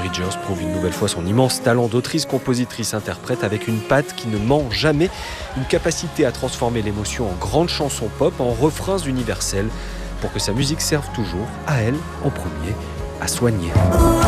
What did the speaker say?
Bridgers prouve une nouvelle fois son immense talent d'autrice, compositrice, interprète avec une patte qui ne ment jamais, une capacité à transformer l'émotion en grandes chansons pop, en refrains universels, pour que sa musique serve toujours, à elle en premier, à soigner.